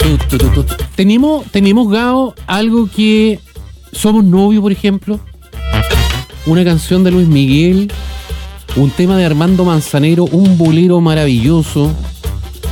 Tenemos, Gao, algo que Somos Novios, por ejemplo. Una canción de Luis Miguel. Un tema de Armando Manzanero. Un bolero maravilloso.